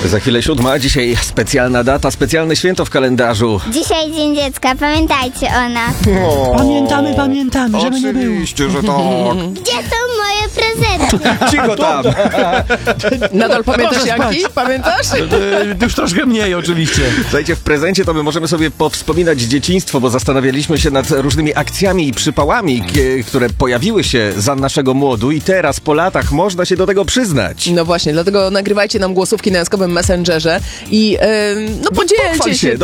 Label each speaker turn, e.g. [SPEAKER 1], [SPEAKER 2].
[SPEAKER 1] Za chwilę 7, dzisiaj specjalna data, specjalne święto w kalendarzu.
[SPEAKER 2] Dzisiaj Dzień Dziecka, pamiętajcie o nas.
[SPEAKER 3] Pamiętamy, żeby nie było.
[SPEAKER 1] Oczywiście, że tak.
[SPEAKER 2] Gdzie są moje prezenty?
[SPEAKER 1] Cicho tam.
[SPEAKER 4] Nadal pamiętasz,
[SPEAKER 3] Proszę
[SPEAKER 4] Janki?
[SPEAKER 3] spać.
[SPEAKER 4] Pamiętasz?
[SPEAKER 3] Już troszkę mniej oczywiście.
[SPEAKER 1] Słuchajcie, w prezencie to my możemy sobie powspominać dzieciństwo, bo zastanawialiśmy się nad różnymi akcjami i przypałami, które pojawiły się za naszego młodu i teraz po latach można się do tego przyznać.
[SPEAKER 4] No właśnie, dlatego nagrywajcie nam głosówki na Jaskowym Messengerze i podzielcie
[SPEAKER 1] Pochwal
[SPEAKER 4] się.
[SPEAKER 1] się,